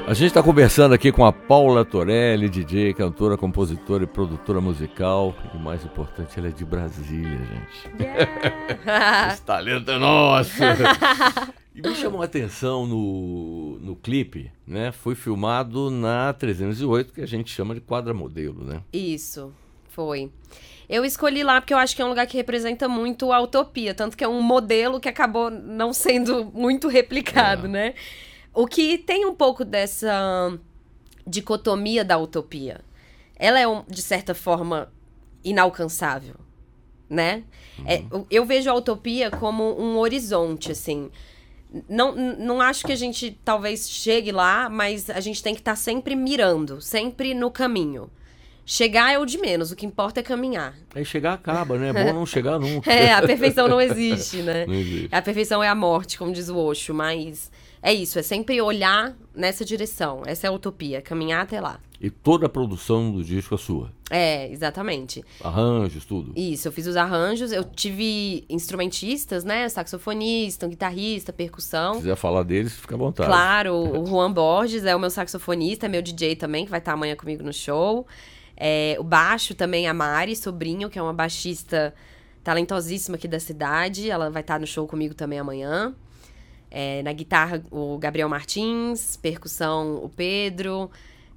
A gente está conversando aqui com a Paula Torelli, DJ, cantora, compositora e produtora musical. E o mais importante, ela é de Brasília, gente. Yeah. Esse talento é nosso! E me chamou a atenção no clipe, né? Foi filmado na 308, que a gente chama de quadra modelo, né? Isso, foi. Eu escolhi lá porque eu acho que é um lugar que representa muito a utopia, tanto que é um modelo que acabou não sendo muito replicado, né? O que tem um pouco dessa dicotomia da utopia. Ela é, de certa forma, inalcançável, né? Eu vejo a utopia como um horizonte, assim. Não acho que a gente talvez chegue lá, mas a gente tem que estar sempre mirando, sempre no caminho. Chegar é o de menos, o que importa é caminhar. Aí chegar acaba, né? É bom não chegar nunca. A perfeição não existe, né? Não existe. A perfeição é a morte, como diz o Osho, mas é isso, é sempre olhar nessa direção. Essa é a utopia, caminhar até lá. E toda a produção do disco é sua? É, exatamente. Arranjos, tudo? Isso, eu fiz os arranjos, eu tive instrumentistas, né? Saxofonista, um guitarrista, percussão. Se quiser falar deles, fica à vontade. Claro, o Juan Borges é o meu saxofonista, é meu DJ também, que vai estar amanhã comigo no show. O baixo também, a Mari Sobrinho, que é uma baixista talentosíssima aqui da cidade. Ela vai estar no show comigo também amanhã. Na guitarra, o Gabriel Martins. Percussão, o Pedro.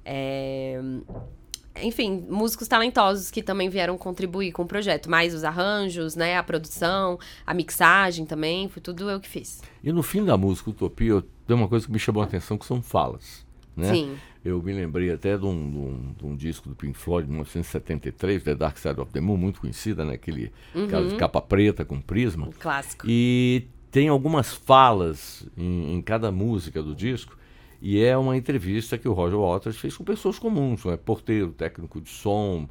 Enfim, músicos talentosos que também vieram contribuir com o projeto. Mais os arranjos, né? A produção, a mixagem também. Foi tudo eu que fiz. E no fim da música Utopia, tem uma coisa que me chamou a atenção, que são falas, né? Sim. Eu me lembrei até de um disco do Pink Floyd, de 1973, The Dark Side of the Moon, muito conhecida, né? Aquela de capa preta com prisma. Um clássico. E tem algumas falas em cada música do disco, e é uma entrevista que o Roger Waters fez com pessoas comuns, né? Porteiro, técnico de som,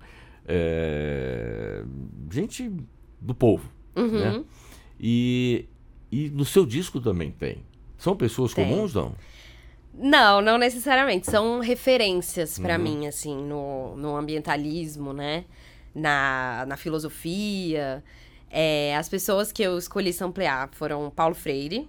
gente do povo, né? E no seu disco também tem. São pessoas comuns, não? Não necessariamente. São referências pra mim, assim, no ambientalismo, né? Na filosofia. As pessoas que eu escolhi samplear foram Paulo Freire,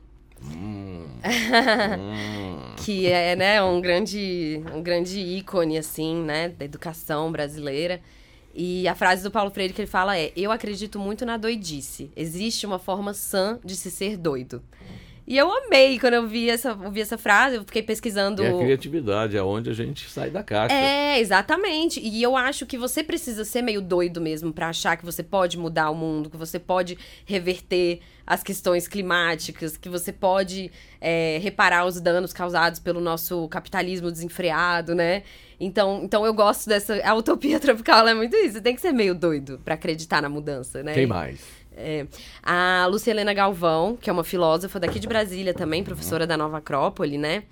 que é, né, um grande ícone, assim, né, da educação brasileira. E a frase do Paulo Freire que ele fala eu acredito muito na doidice. Existe uma forma sã de se ser doido. E eu amei quando eu ouvi essa frase, eu fiquei pesquisando... É a criatividade, é onde a gente sai da caixa. Exatamente. E eu acho que você precisa ser meio doido mesmo pra achar que você pode mudar o mundo, que você pode reverter as questões climáticas, que você pode reparar os danos causados pelo nosso capitalismo desenfreado, né? Então eu gosto dessa... A utopia tropical, ela é muito isso. Você tem que ser meio doido pra acreditar na mudança, né? Quem mais? A Lúcia Helena Galvão, que é uma filósofa daqui de Brasília também, professora da Nova Acrópole, né?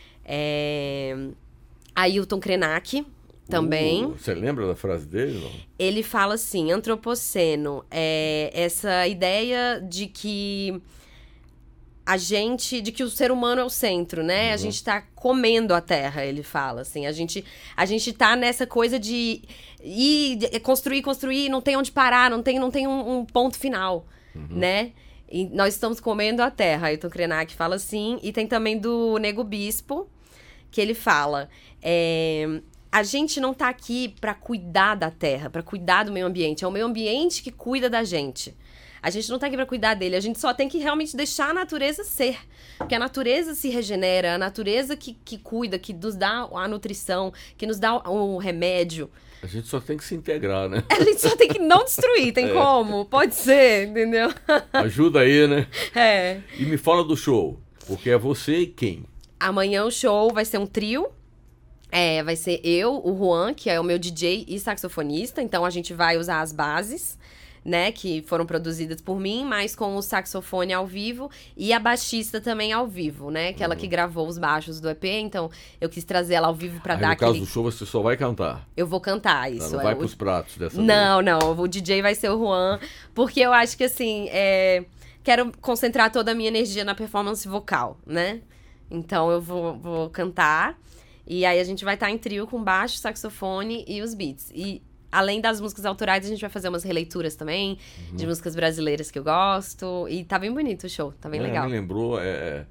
Ailton Krenak, também. Você lembra da frase dele, não? Ele fala assim, antropoceno, essa ideia de que de que o ser humano é o centro, né? A gente tá comendo a terra, ele fala, assim. A gente tá nessa coisa de construir, não tem onde parar, não tem um ponto final, né? E nós estamos comendo a terra. Ailton Krenak fala assim. E tem também do Nego Bispo, que ele fala... a gente não tá aqui pra cuidar da terra, pra cuidar do meio ambiente. É o meio ambiente que cuida da gente. A gente não tá aqui pra cuidar dele, a gente só tem que realmente deixar a natureza ser. Porque a natureza se regenera, a natureza que cuida, que nos dá a nutrição, que nos dá o remédio. A gente só tem que se integrar, né? A gente só tem que não destruir, tem como? Pode ser, entendeu? Ajuda aí, né? E me fala do show, porque é você e quem? Amanhã o show vai ser um trio. Vai ser eu, o Juan, que é o meu DJ e saxofonista. Então a gente vai usar as bases, né, que foram produzidas por mim, mas com o saxofone ao vivo e a baixista também ao vivo, né, que ela que gravou os baixos do EP, então eu quis trazer ela ao vivo pra dar aquele... No caso do show você só vai cantar? Eu vou cantar, isso. Não vai pros pratos dessa vez? Não, o DJ vai ser o Juan, porque eu acho que, assim, quero concentrar toda a minha energia na performance vocal, né, então eu vou cantar, e aí a gente vai estar em trio com baixo, saxofone e os beats, e... Além das músicas autorais, a gente vai fazer umas releituras também, de músicas brasileiras que eu gosto. E tá bem bonito o show, tá bem legal. Me lembrou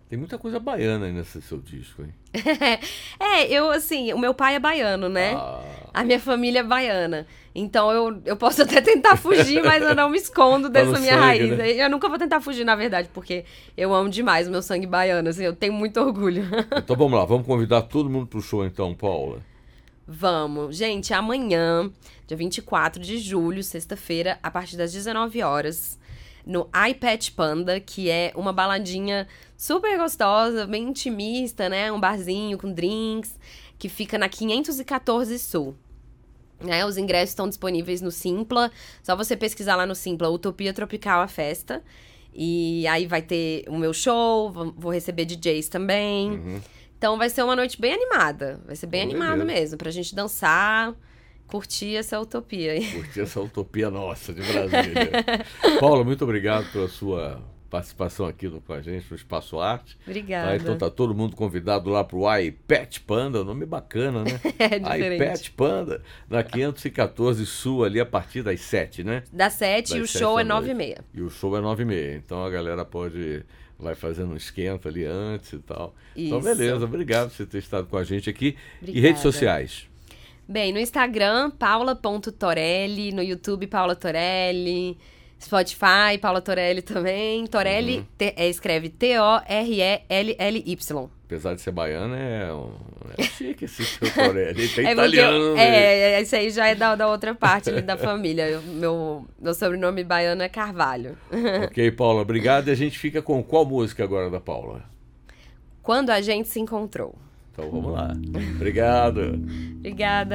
Tem muita coisa baiana aí nesse seu disco, hein? Eu, assim, o meu pai é baiano, né? A minha família é baiana. Então eu posso até tentar fugir, mas eu não me escondo Tá dessa no minha sangue, raiz. né? Eu nunca vou tentar fugir, na verdade, porque eu amo demais o meu sangue baiano, assim, eu tenho muito orgulho. Então vamos lá, vamos convidar todo mundo pro show então, Paula. Vamos. Gente, amanhã, dia 24 de julho, sexta-feira, a partir das 19 horas, no iPad Panda, que é uma baladinha super gostosa, bem intimista, né? Um barzinho com drinks, que fica na 514 Sul. Né? Os ingressos estão disponíveis no Simpla. Só você pesquisar lá no Simpla, Utopia Tropical a festa. E aí vai ter o meu show, vou receber DJs também. Uhum. Então vai ser uma noite bem animada. Vai ser bem animado beleza. mesmo, pra gente dançar, curtir essa utopia aí. Curtir essa utopia nossa de Brasília. Paula, muito obrigado pela sua participação aqui com a gente no Espaço Arte. Obrigada. Tá, então tá todo mundo convidado lá pro iPad Panda, nome bacana, né? É diferente. iPad Panda, na 514 Sul, ali a partir das 7, né? Das 7 e o Das 7 show é da noite. 9h30. E o show é 9h30. Então a galera vai fazendo um esquenta ali antes e tal. Então Isso. beleza, obrigado por você ter estado com a gente aqui. Obrigada. E redes sociais? Bem, no Instagram, paula.torelli, no YouTube, Paula Torelli, Spotify, Paula Torelli também. Torelli escreve Torelly. Apesar de ser baiana, é chique esse seu Torelli. Ele tem italiano. Esse aí já é da outra parte ali da família. Meu sobrenome baiano é Carvalho. Ok, Paula, obrigado. E a gente fica com qual música agora da Paula? Quando a gente se encontrou. Então vamos lá. Obrigado. Obrigada.